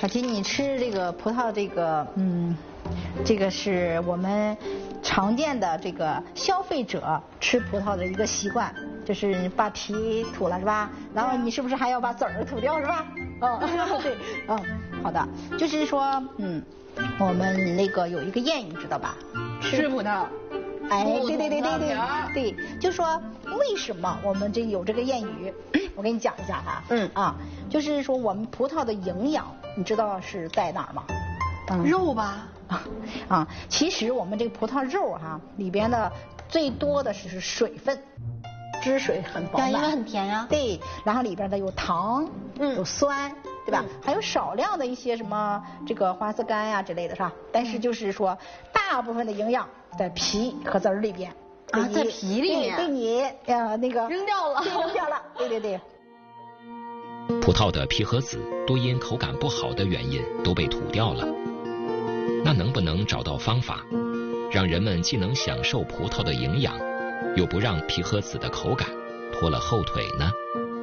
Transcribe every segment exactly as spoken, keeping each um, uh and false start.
小琪，你吃这个葡萄，这个嗯，这个是我们常见的这个消费者吃葡萄的一个习惯，就是把皮吐了是吧？然后你是不是还要把籽儿吐掉是吧？嗯，对，嗯，好的，就是说，嗯，我们那个有一个谚语知道吧？ 吃葡萄。 哎，对对对对对对，就说为什么我们这有这个谚语，我给你讲一下哈。嗯啊，就是说我们葡萄的营养，你知道是在哪儿吗？ 嗯，肉吧。 啊，其实我们这个葡萄肉哈、啊、里边的最多的是水分，汁水很饱满， 因为很甜呀。 对，然后里边的有糖，嗯，有酸。对吧？还有少量的一些什么这个花色苷呀之类的，是吧？但是就是说，大部分的营养在皮和籽儿里边啊，在皮里面被你呃那个扔掉了， 对，扔掉了。对对对。 葡萄的皮和籽多因口感不好的原因都被吐掉了，那能不能找到方法，让人们既能享受葡萄的营养，又不让皮和籽的口感拖了后腿呢？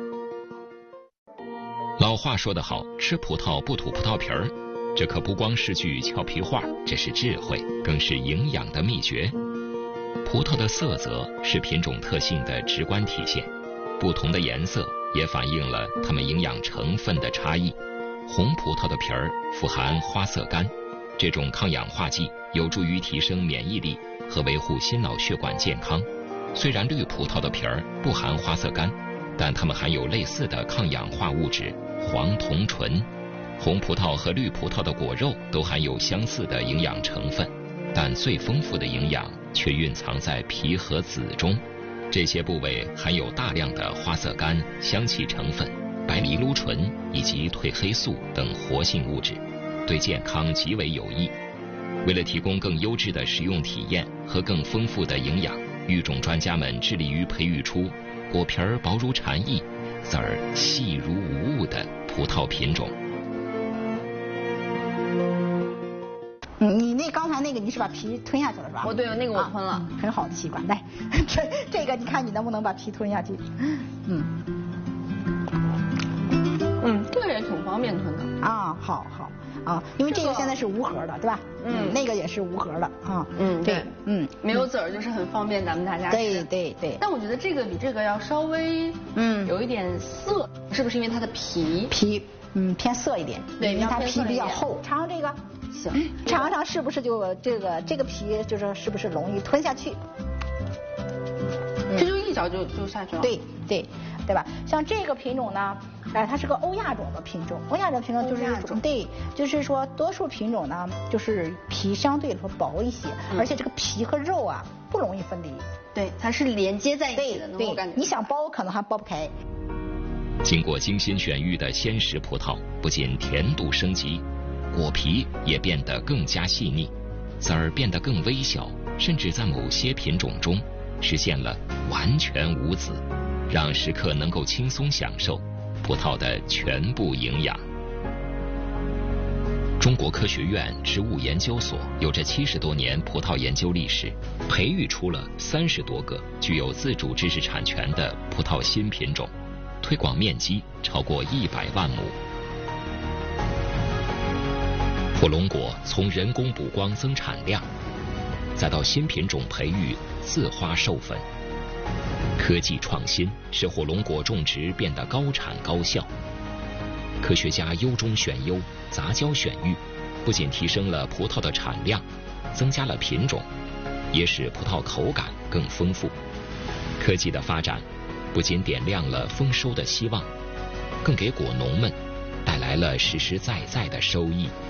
老话说得好，吃葡萄不吐葡萄皮儿，这可不光是句俏皮话，这是智慧，更是营养的秘诀。葡萄的色泽是品种特性的直观体现，不同的颜色也反映了它们营养成分的差异。红葡萄的皮儿富含花色苷，这种抗氧化剂有助于提升免疫力和维护心脑血管健康。虽然绿葡萄的皮儿不含花色苷，但它们含有类似的抗氧化物质黄酮醇。红葡萄和绿葡萄的果肉都含有相似的营养成分，但最丰富的营养却蕴藏在皮和籽中。这些部位含有大量的花色苷、香气成分、白藜芦醇以及褪黑素等活性物质，对健康极为有益。为了提供更优质的食用体验和更丰富的营养，育种专家们致力于培育出果皮儿薄如蝉翼、籽儿细如无物的葡萄品种。 嗯，你那刚才那个你是把皮吞下去了是吧？ 哦，对，那个我吞了， 啊、很好的习惯。来，这这个你看你能不能把皮吞下去？嗯， 嗯，这个也挺方便吞的。 啊，好好啊，因为这个现在是无核的，对吧？嗯，那个也是无核的啊。 嗯，对， 嗯， 没有籽儿就是很方便咱们大家吃。 对对对。 但我觉得这个比这个要稍微嗯有一点涩，是不是因为它的皮皮嗯偏涩一点？ 对， 因为它皮比较厚。尝尝这个。行，尝尝是不是就这个这个皮就是是不是容易吞下去？ 这就一嚼就就下去了。 对对对吧？像这个品种呢，哎，它是个欧亚种的品种。欧亚种品种就是对，就是说多数品种呢，就是皮相对来说薄一些，嗯、而且这个皮和肉啊不容易分离。 对，它是连接在一起的， 对对，你想剥可能还剥不开。 经过精心选育的鲜食葡萄，不仅甜度升级，果皮也变得更加细腻，籽儿变得更微小，甚至在某些品种中实现了完全无籽，让食客能够轻松享受葡萄的全部营养。中国科学院植物研究所有着七十多年葡萄研究历史，培育出了三十多个具有自主知识产权的葡萄新品种，推广面积超过一百万亩。火龙果从人工补光增产量，再到新品种培育、自花授粉，科技创新使火龙果种植变得高产高效。科学家优中选优、杂交选育，不仅提升了葡萄的产量，增加了品种，也使葡萄口感更丰富。科技的发展不仅点亮了丰收的希望，更给果农们带来了实实在在的收益。